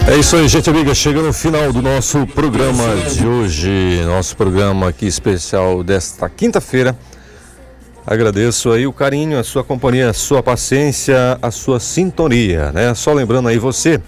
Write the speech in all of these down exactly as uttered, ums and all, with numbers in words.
É isso aí, gente amiga, chegando no final do nosso programa de hoje, nosso programa aqui especial desta quinta-feira. Agradeço aí o carinho, a sua companhia, a sua paciência, a sua sintonia, né? Só lembrando aí você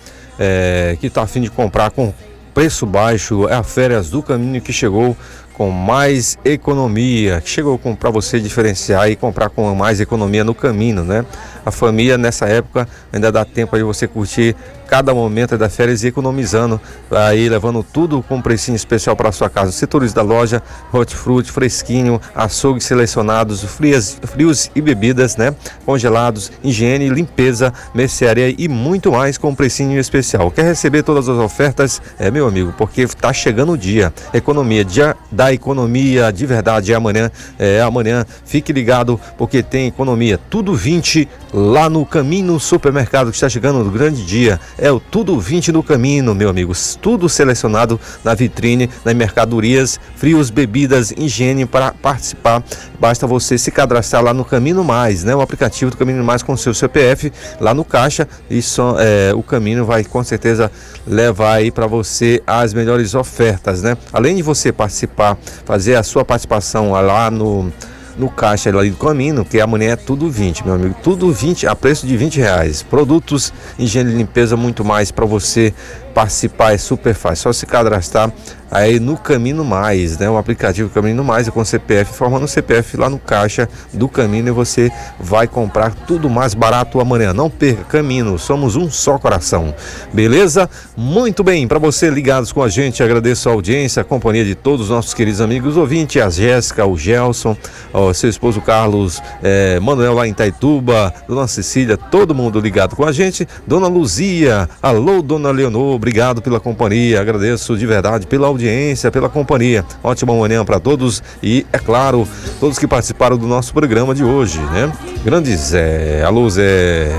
é, que está a fim de comprar com preço baixo, é a Férias do Caminho que chegou com mais economia, que chegou para você diferenciar e comprar com mais economia no caminho, né? A família nessa época ainda dá tempo de você curtir cada momento das férias e economizando, aí levando tudo com um precinho especial para sua casa. Os setores da loja, hortifruti, fresquinho, açougues selecionados, frias, frios e bebidas, né? Congelados, higiene, limpeza, mercearia e muito mais com um precinho especial. Quer receber todas as ofertas? É, meu amigo, porque está chegando o dia. Economia, dia da economia de verdade é amanhã, é amanhã. Fique ligado porque tem economia, tudo vinte lá no Caminho Supermercado, que está chegando no grande dia. É o Tudo vinte no Caminho, meu amigo. Tudo selecionado na vitrine, nas mercadorias, frios, bebidas, higiene. Para participar, basta você se cadastrar lá no Caminho Mais, né? O aplicativo do Caminho Mais com seu C P F lá no caixa. Isso, é, o Caminho vai com certeza levar aí para você as melhores ofertas, né? Além de você participar, fazer a sua participação lá no no caixa ali do Caminho, que amanhã é tudo vinte, meu amigo, tudo vinte, a preço de vinte reais, produtos, higiene e limpeza, muito mais para você participar, é super fácil, só se cadastrar aí no Caminho Mais, né? O aplicativo Caminho Mais é com C P F, formando o C P F lá no caixa do Caminho e você vai comprar tudo mais barato amanhã. Não perca, Caminho, somos um só coração, beleza? Muito bem, para você ligados com a gente, agradeço a audiência, a companhia de todos os nossos queridos amigos ouvintes, a Jéssica, o Gelson, ó, seu esposo Carlos, é, Manuel lá em Itaituba, Dona Cecília, todo mundo ligado com a gente, Dona Luzia, alô Dona Leonor, obrigado pela companhia, agradeço de verdade pela audiência, pela companhia. Ótima manhã para todos e, é claro, todos que participaram do nosso programa de hoje, né? Grande Zé, alô Zé.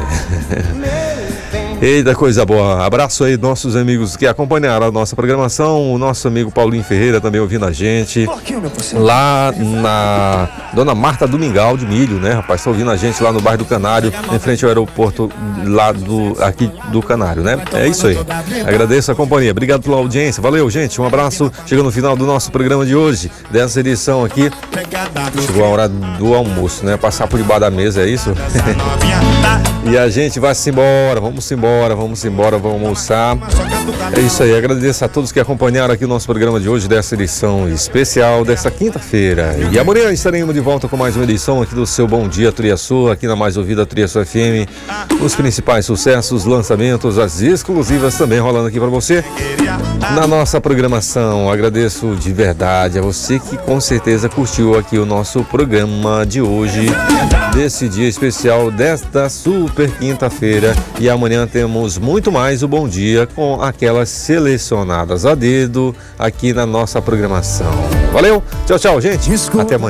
Eita, coisa boa. Abraço aí nossos amigos que acompanharam a nossa programação. O nosso amigo Paulinho Ferreira também ouvindo a gente. Lá na Dona Marta Domingal de Milho, né, rapaz? Tá ouvindo a gente lá no bairro do Canário, em frente ao aeroporto lá do, aqui do Canário, né? É isso aí. Agradeço a companhia. Obrigado pela audiência. Valeu, gente. Um abraço. Chegando no final do nosso programa de hoje, dessa edição aqui. Chegou a hora do almoço, né? Passar por debaixo da mesa, é isso? E a gente vai-se embora. Vamos embora. Bora, vamos embora, vamos almoçar. É isso aí, agradeço a todos que acompanharam aqui o nosso programa de hoje, dessa edição especial desta quinta-feira. E amanhã estaremos de volta com mais uma edição aqui do seu Bom Dia Triaçu, aqui na mais ouvida Triaçu F M. Os principais sucessos, lançamentos, as exclusivas também rolando aqui para você na nossa programação. Agradeço de verdade a você que com certeza curtiu aqui o nosso programa de hoje, desse dia especial desta super quinta-feira. E amanhã tem temos muito mais o Bom Dia com aquelas selecionadas a dedo aqui na nossa programação. Valeu, tchau, tchau, gente. Até amanhã.